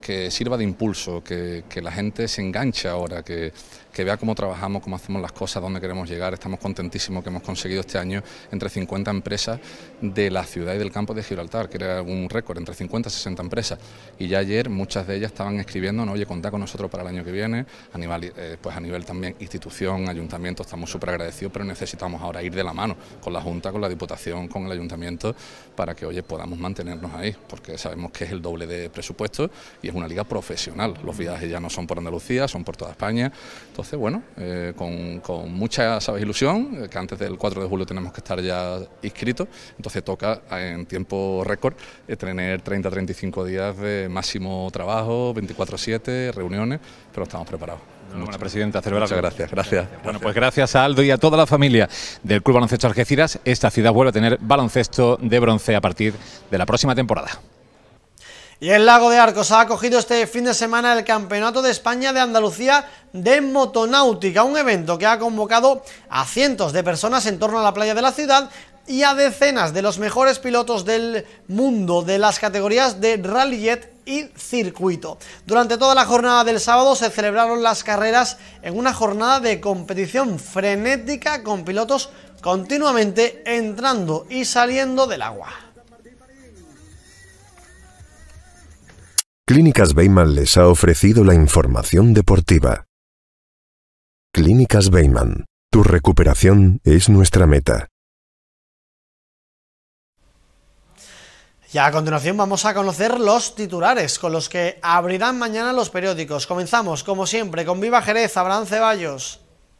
Que sirva de impulso, que la gente se enganche ahora, que vea cómo trabajamos, cómo hacemos las cosas, dónde queremos llegar. Estamos contentísimos que hemos conseguido este año entre 50 empresas de la ciudad y del campo de Gibraltar, que era un récord, entre 50 y 60 empresas. Y ya ayer muchas de ellas estaban escribiendo, oye, contá con nosotros para el año que viene, a nivel también institución, ayuntamiento, estamos súper agradecidos, pero necesitamos ahora ir de la mano con la Junta, con la Diputación, con el Ayuntamiento, para que, oye, podamos mantenernos ahí, porque sabemos que es el doble de presupuesto y es una liga profesional. Los viajes ya no son por Andalucía, son por toda España. Entonces, bueno, con mucha, ilusión, que antes del 4 de julio tenemos que estar ya inscritos, entonces toca en tiempo récord tener 30-35 días de máximo trabajo, 24/7, reuniones, pero estamos preparados. Bueno, presidenta, celebrar. Muchas gracias. Bueno, pues gracias a Aldo y a toda la familia del Club Baloncesto Algeciras, esta ciudad vuelve a tener baloncesto de bronce a partir de la próxima temporada. Y el Lago de Arcos ha acogido este fin de semana el Campeonato de España de Andalucía de Motonáutica, un evento que ha convocado a cientos de personas en torno a la playa de la ciudad y a decenas de los mejores pilotos del mundo de las categorías de rally jet y circuito. Durante toda la jornada del sábado se celebraron las carreras en una jornada de competición frenética con pilotos continuamente entrando y saliendo del agua. Clínicas Beiman les ha ofrecido la información deportiva. Clínicas Beiman, tu recuperación es nuestra meta. Y a continuación vamos a conocer los titulares con los que abrirán mañana los periódicos. Comenzamos, como siempre, con Viva Jerez, Abraham Ceballos.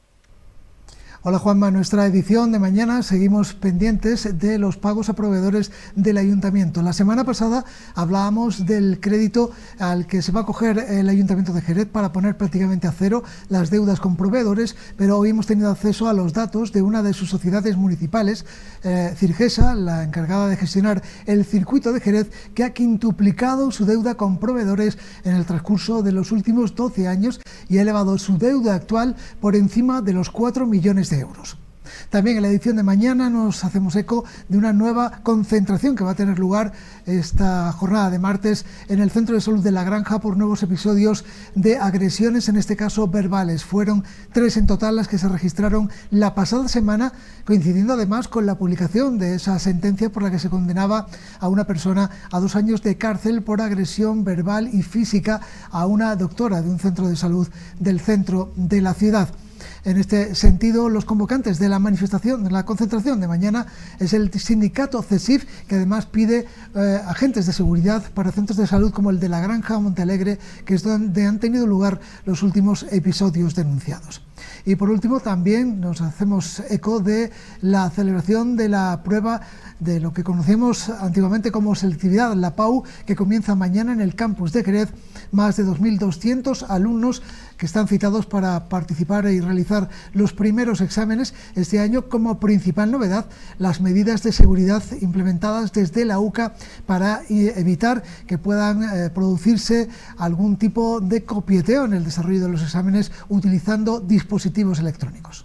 Hola Juanma, nuestra edición de mañana seguimos pendientes de los pagos a proveedores del Ayuntamiento. La semana pasada hablábamos del crédito al que se va a acoger el Ayuntamiento de Jerez para poner prácticamente a cero las deudas con proveedores, pero hoy hemos tenido acceso a los datos de una de sus sociedades municipales, Cirgesa, la encargada de gestionar el circuito de Jerez, que ha quintuplicado su deuda con proveedores en el transcurso de los últimos 12 años y ha elevado su deuda actual por encima de los 4 millones de euros. También en la edición de mañana nos hacemos eco de una nueva concentración que va a tener lugar esta jornada de martes en el Centro de Salud de La Granja por nuevos episodios de agresiones, en este caso verbales. Fueron 3 en total las que se registraron la pasada semana, coincidiendo además con la publicación de esa sentencia por la que se condenaba a una persona a 2 años de cárcel por agresión verbal y física a una doctora de un centro de salud del centro de la ciudad. En este sentido, los convocantes de la manifestación, de la concentración de mañana, es el sindicato CESIF, que además pide agentes de seguridad para centros de salud como el de La Granja o Montealegre, que es donde han tenido lugar los últimos episodios denunciados. Y por último, también nos hacemos eco de la celebración de la prueba de lo que conocemos antiguamente como selectividad, la PAU, que comienza mañana en el campus de Jerez. Más de 2.200 alumnos que están citados para participar y realizar los primeros exámenes este año. Como principal novedad, las medidas de seguridad implementadas desde la UCA para evitar que puedan producirse algún tipo de copieteo en el desarrollo de los exámenes utilizando dispositivos electrónicos.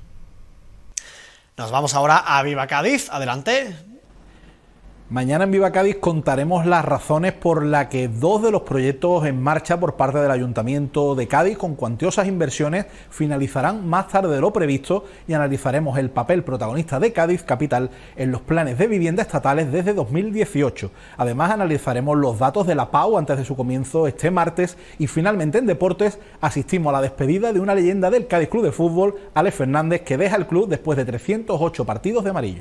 Nos vamos ahora a Viva Cádiz. Adelante. Mañana en Viva Cádiz contaremos las razones por las que 2 de los proyectos en marcha por parte del Ayuntamiento de Cádiz con cuantiosas inversiones finalizarán más tarde de lo previsto y analizaremos el papel protagonista de Cádiz Capital en los planes de vivienda estatales desde 2018. Además analizaremos los datos de la PAU antes de su comienzo este martes y finalmente en deportes asistimos a la despedida de una leyenda del Cádiz Club de Fútbol, Alex Fernández, que deja el club después de 308 partidos de amarillo.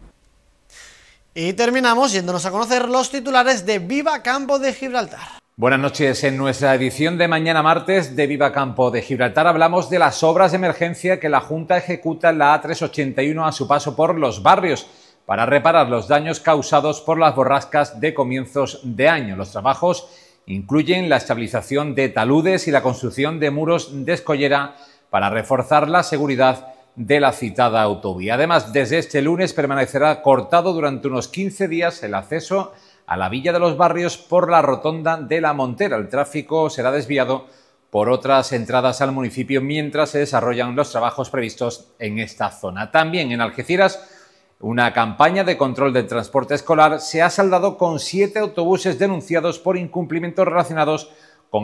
Y terminamos yéndonos a conocer los titulares de Viva Campo de Gibraltar. Buenas noches. En nuestra edición de mañana martes de Viva Campo de Gibraltar hablamos de las obras de emergencia que la Junta ejecuta en la A381 a su paso por los barrios para reparar los daños causados por las borrascas de comienzos de año. Los trabajos incluyen la estabilización de taludes y la construcción de muros de escollera para reforzar la seguridad de la citada autovía. Además, desde este lunes permanecerá cortado durante unos 15 días el acceso a la Villa de los Barrios por la rotonda de la Montera. El tráfico será desviado por otras entradas al municipio mientras se desarrollan los trabajos previstos en esta zona. También en Algeciras, una campaña de control del transporte escolar se ha saldado con 7 autobuses denunciados por incumplimientos relacionados